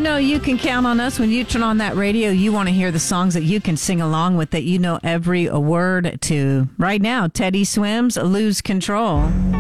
know you can count on us when you turn on that radio. You want to hear the songs that you can sing along with, that you know every word to. Right now, Teddy Swims, Lose Control.